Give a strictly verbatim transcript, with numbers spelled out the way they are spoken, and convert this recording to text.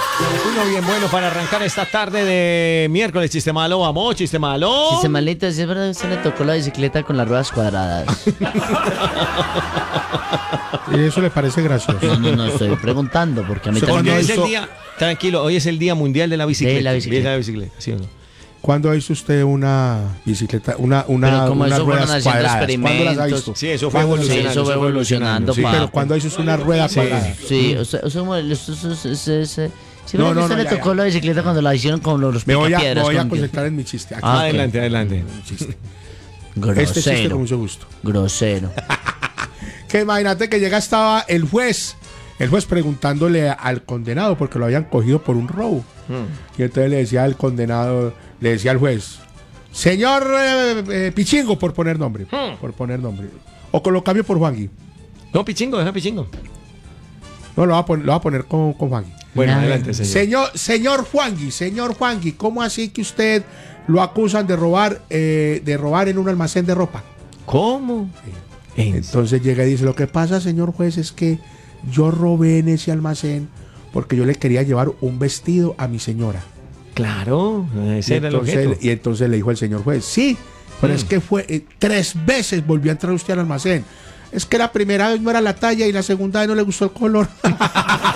Uno bien bueno para arrancar esta tarde de miércoles. Chiste malo, vamos, chiste malo. Chiste malito, si es verdad que usted le tocó la bicicleta con las ruedas cuadradas. ¿Y eso le parece gracioso? No, no, no, estoy preguntando porque a mí Porque también hoy me es el hizo- día, tranquilo, hoy es el día mundial de la bicicleta. De la bicicleta. De la bicicleta, ¿sí o no? ¿Cuándo hizo usted una bicicleta, una, Pero una, como unas eso fueron ruedas haciendo cuadradas? ¿Cuándo las ha experimentos. visto? Sí, eso fue ¿Cuándo las ha Sí, visto? eso fue evolucionando, Sí, pa. pero cuando hizo una rueda cuadrada. Sí, o sea, o sea, bueno, esto es- es- es- es- es- si No, no, no, usted no, le ya, tocó ya. la bicicleta cuando la hicieron con los Me voy a, me picapiedras. voy a con- concentrar en mi chiste. Aquí Ah, está. Adelante, adelante. Un chiste. Este chiste Grosero, con mucho gusto. grosero. Que imagínate que llega estaba el juez, el juez preguntándole al condenado porque lo habían cogido por un robo. Y entonces le decía al condenado, le decía al juez, señor eh, eh, Pichingo, por poner nombre, por poner nombre. O con lo cambio por Juangui. No, Pichingo, deja Pichingo. No, lo va a poner, lo va a poner con, con Juangui. Bueno, Nah. adelante, señor. Señor, señor Juangui, señor Juangui, ¿cómo así que usted lo acusan de robar, eh, de robar en un almacén de ropa? ¿Cómo? En- Entonces llega y dice, lo que pasa, señor juez, es que yo robé en ese almacén porque yo le quería llevar un vestido a mi señora. Claro, Y ese era el entonces, objeto. y entonces le dijo el señor juez, sí, pero Mm. es que fue eh, tres veces volvió a entrar usted al almacén. Es que la primera vez no era la talla y la segunda vez no le gustó el color.